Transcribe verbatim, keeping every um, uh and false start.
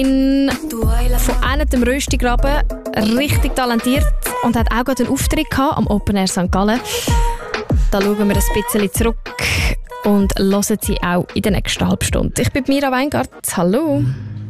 von einem dem Röstigraben, richtig talentiert und hat auch gerade einen Auftritt gehabt am Open Air Sankt Gallen. Da schauen wir ein bisschen zurück und hören sie auch in der nächsten halben Stunde. Ich bin Mira Weingart. Hallo.